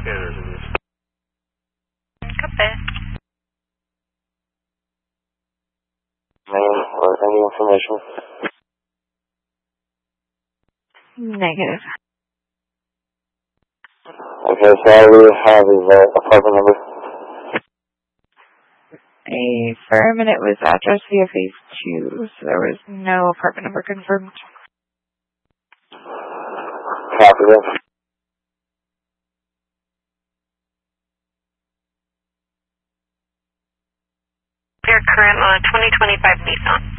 Copy. Name or any information? Negative. Okay, so all we have is apartment number. Affirmative was address via phase 2, so there was no apartment number confirmed. Copy that. Your current 2025 Nissan.